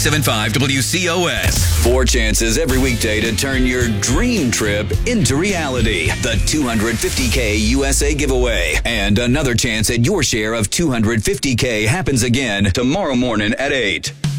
97.5 WCOS. 4 chances every weekday to turn your dream trip into reality. The $250K USA giveaway. And another chance at your share of $250K happens again tomorrow morning at 8.